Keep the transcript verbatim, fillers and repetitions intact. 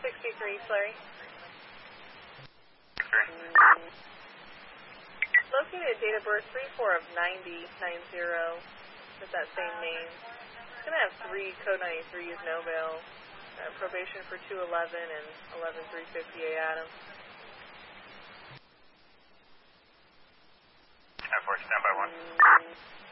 sixty-three, Flurry. Three. Located date of birth three four of ninety, nine zero, with that same name. It's going to have three code ninety-threes, no bail. Uh, probation for two eleven and eleven three fifty A Adams. ten four, stand by one.